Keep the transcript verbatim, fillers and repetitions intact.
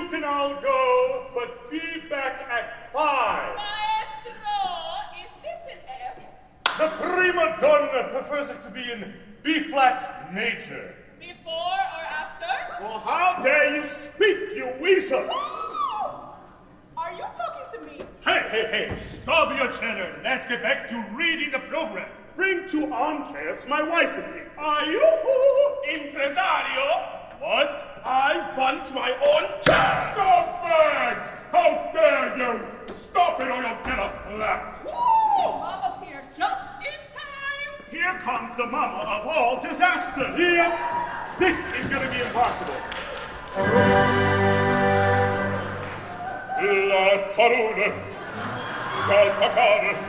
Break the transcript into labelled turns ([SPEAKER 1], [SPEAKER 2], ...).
[SPEAKER 1] can all go, but be back at five.
[SPEAKER 2] Maestro, is this an F?
[SPEAKER 1] The prima donna prefers it to be in B-flat major.
[SPEAKER 2] Before or after?
[SPEAKER 1] Well, how dare you speak, you weasel!
[SPEAKER 2] Are you talking to me?
[SPEAKER 1] Hey, hey, hey, stop your chatter. Let's get back to reading the program. Bring two armchairs, my wife and me. Are you impresario? What? I want my own chair! Stop, Max! How dare you! Stop it or you'll get a slap!
[SPEAKER 2] Woo! Mama's here just in time!
[SPEAKER 1] Here comes the mama of all disasters! Yep! This is gonna be impossible. La tarone, scaltacare,